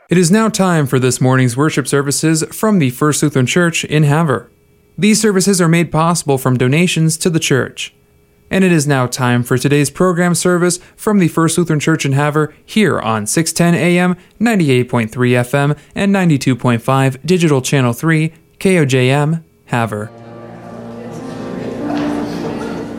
It is now time for this morning's worship services from the First Lutheran Church in Havre. These services are made possible from donations to the church. And it is now time for today's program service from the First Lutheran Church in Havre here on 610 AM, 98.3 FM, and 92.5 Digital Channel 3, KOJM, Havre.